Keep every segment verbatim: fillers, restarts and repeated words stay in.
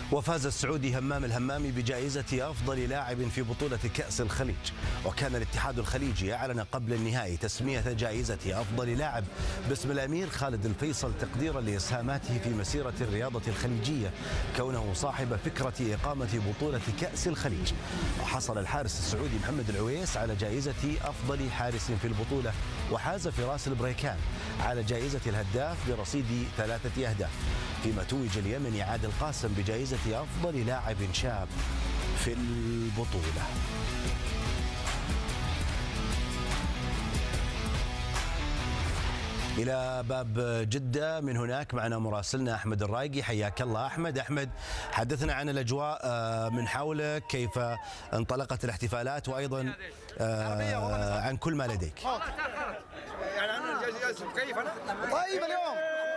وفاز السعودي همام الهمامي بجائزة أفضل لاعب في بطولة كأس الخليج. وكان الاتحاد الخليجي أعلن قبل النهائي تسمية جائزة أفضل لاعب باسم الأمير خالد الفيصل تقديرا لإسهاماته في مسيرة الرياضة الخليجية، كونه صاحب فكرة إقامة بطولة كأس الخليج. وحصل الحارس السعودي محمد العويس على جائزة أفضل حارس في البطولة، وحاز فراس البريكان على جائزة الهداف برصيد ثلاثة أهداف، فيما توج اليمني عادل قاسم بجائزة أفضل لاعب شاب في البطولة. إلى باب جدة من هناك معنا مراسلنا أحمد الرايقي. حياك الله أحمد. أحمد، حدثنا عن الأجواء من حولك، كيف انطلقت الاحتفالات، وأيضا عن كل ما لديك. يعني أنا جالس كيف أنا طيب اليوم.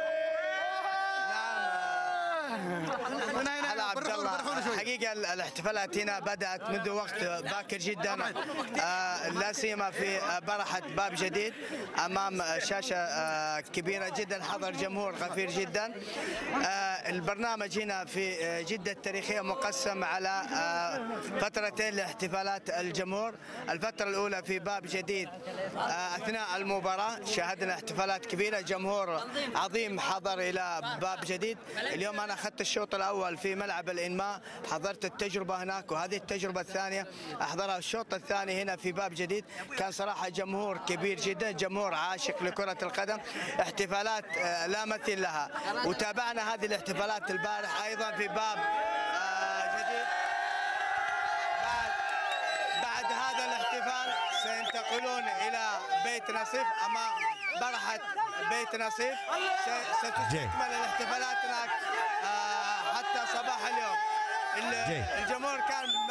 هلا عبد الله، حقيقة الاحتفالات هنا بدأت منذ وقت باكر جدا، آه لا سيما في برحة باب جديد أمام شاشة آه كبيرة جدا، حضر جمهور غفير جدا. آه البرنامج هنا في جدة التاريخية مقسم على آه فترتين لاحتفالات الجمهور. الفترة الأولى في باب جديد آه أثناء المباراة شاهدنا احتفالات كبيرة، جمهور عظيم حضر إلى باب جديد. اليوم أنا أخذت الشوط الأول في ملعب الإنماء، حضرت التجربة هناك، وهذه التجربة الثانية أحضرها الشوط الثاني هنا في باب جديد. كان صراحة جمهور كبير جدا، جمهور عاشق لكرة القدم، احتفالات لا مثيل لها. وتابعنا هذه الاحتفالات البارح أيضا في باب جديد. بعد, بعد هذا الاحتفال سينتقلون إلى بيت نصيف أمام برحة بيت نصيف، ستستكمل الاحتفالات هناك حتى صباح اليوم. الجمهور كان